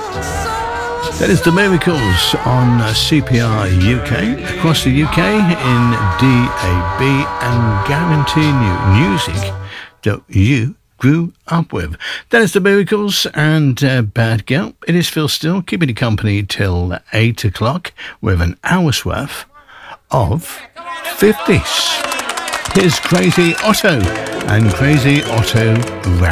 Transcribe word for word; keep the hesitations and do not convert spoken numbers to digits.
That is The Miracles on C P R U K, across the U K in D A B, and guarantee new music that you grew up with. That is The Miracles and uh, Bad Girl. It is Phil Still, keeping you company till eight o'clock with an hour's worth of fifties. Here's Crazy Otto and Crazy Otto Rap.